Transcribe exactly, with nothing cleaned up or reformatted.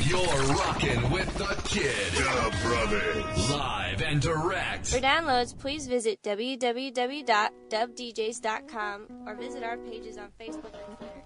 You're rocking with the kid. Dub Brothers. Live and direct. For downloads, please visit w w w dot dub d js dot com or visit our pages on Facebook and Twitter.